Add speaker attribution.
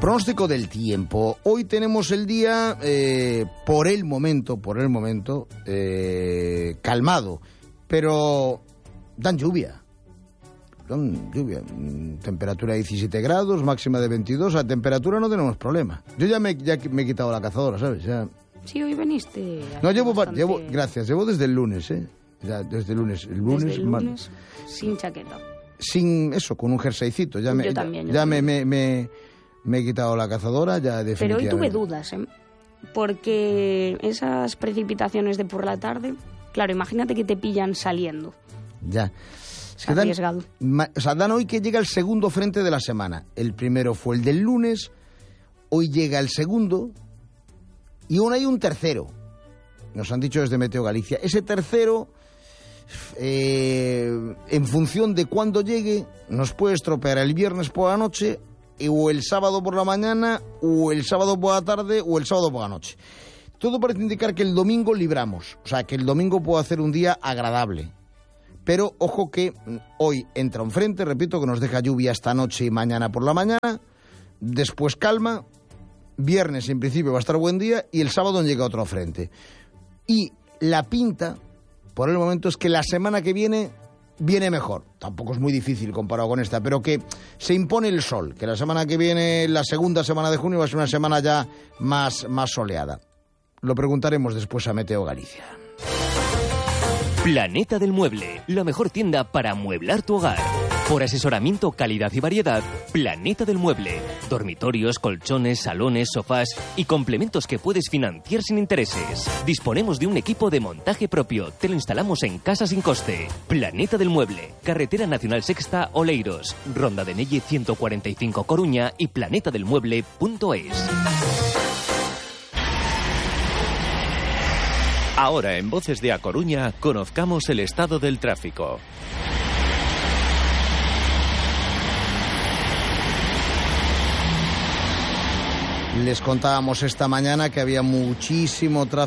Speaker 1: Pronóstico del tiempo. Hoy tenemos el día, por el momento, calmado, pero dan lluvia. Temperatura de 17 grados, máxima de 22. A temperatura no tenemos problema. Yo ya me he quitado la cazadora, ¿sabes? Ya...
Speaker 2: Sí, hoy veniste.
Speaker 1: No, llevo desde el lunes, Ya, desde el lunes. El lunes
Speaker 2: sin chaqueta.
Speaker 1: Sin eso, con un jerseycito. Yo también. Me he quitado la cazadora, ya definitivamente.
Speaker 2: Pero hoy tuve dudas, porque esas precipitaciones de por la tarde, claro, imagínate que te pillan saliendo.
Speaker 1: Ya.
Speaker 2: Es arriesgado.
Speaker 1: Dan hoy que llega el segundo frente de la semana. El primero fue el del lunes, hoy llega el segundo y aún hay un tercero. Nos han dicho desde Meteo Galicia. Ese tercero, en función de cuándo llegue, nos puede estropear el viernes por la noche, o el sábado por la mañana, o el sábado por la tarde, o el sábado por la noche. Todo parece indicar que el domingo libramos, o sea, que el domingo puede hacer un día agradable. Pero ojo que hoy entra un frente, repito, que nos deja lluvia esta noche y mañana por la mañana, después calma, viernes en principio va a estar buen día y el sábado llega otro frente. Y la pinta, por el momento, es que la semana que viene mejor. Tampoco es muy difícil comparado con esta, pero que se impone el sol, que la semana que viene, la segunda semana de junio, va a ser una semana ya más soleada. Lo preguntaremos después a Meteo Galicia.
Speaker 3: Planeta del Mueble, la mejor tienda para amueblar tu hogar. Por asesoramiento, calidad y variedad, Planeta del Mueble. Dormitorios, colchones, salones, sofás y complementos que puedes financiar sin intereses. Disponemos de un equipo de montaje propio. Te lo instalamos en casa sin coste. Planeta del Mueble. Carretera Nacional Sexta, Oleiros. Ronda de Nelle 145 Coruña y planetadelmueble.es.
Speaker 4: Ahora en Voces de A Coruña conozcamos el estado del tráfico.
Speaker 1: Les contábamos esta mañana que había muchísimo tráfico